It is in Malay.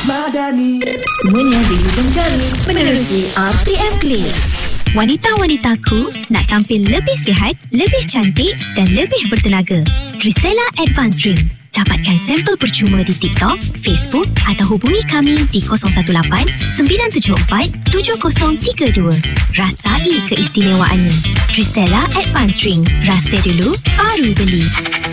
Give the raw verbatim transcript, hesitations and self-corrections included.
Madani. Semuanya di hujung jari menerusi R T M Click. Wanita-wanitaku nak tampil lebih sihat, lebih cantik dan lebih bertenaga. Trisella Advanced Drink. Dapatkan sampel percuma di TikTok, Facebook atau hubungi kami di kosong satu lapan sembilan tujuh empat tujuh kosong tiga dua. Rasai keistimewaannya. Trisella Advanced Drink. Rasa dulu, baru beli.